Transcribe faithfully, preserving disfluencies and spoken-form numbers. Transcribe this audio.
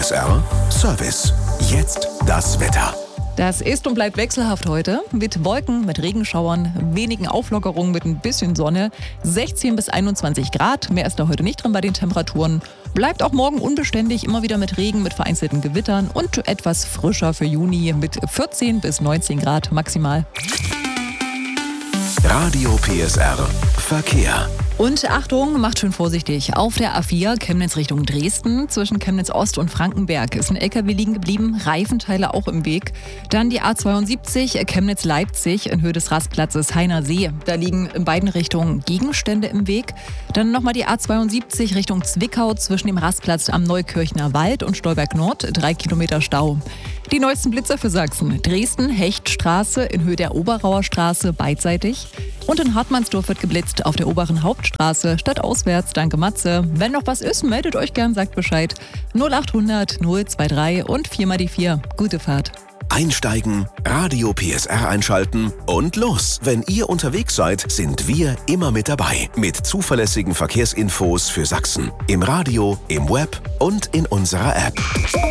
S R Service. Jetzt das Wetter. Das ist und bleibt wechselhaft heute. Mit Wolken, mit Regenschauern, wenigen Auflockerungen mit ein bisschen Sonne. sechzehn bis einundzwanzig Grad. Mehr ist da heute nicht drin bei den Temperaturen. Bleibt auch morgen unbeständig, immer wieder mit Regen, mit vereinzelten Gewittern und etwas frischer für Juni mit vierzehn bis neunzehn Grad maximal. Radio P S R Verkehr. Und Achtung, macht schön vorsichtig. Auf der A vier Chemnitz Richtung Dresden, zwischen Chemnitz Ost und Frankenberg ist ein L K W liegen geblieben, Reifenteile auch im Weg. Dann die A zweiundsiebzig Chemnitz Leipzig in Höhe des Rastplatzes Heiner See. Da liegen in beiden Richtungen Gegenstände im Weg. Dann nochmal die A zweiundsiebzig Richtung Zwickau zwischen dem Rastplatz am Neukirchner Wald und Stolberg Nord, drei Kilometer Stau. Die neuesten Blitzer für Sachsen. Dresden, Hechtstraße in Höhe der Oberauer Straße beidseitig. Und in Hartmannsdorf wird geblitzt auf der oberen Hauptstraße, stadtauswärts. Danke Matze. Wenn noch was ist, meldet euch gern, sagt Bescheid. null achthundert null dreiundzwanzig und vier mal die vier. Gute Fahrt. Einsteigen, Radio P S R einschalten und los. Wenn ihr unterwegs seid, sind wir immer mit dabei. Mit zuverlässigen Verkehrsinfos für Sachsen. Im Radio, im Web und in unserer App.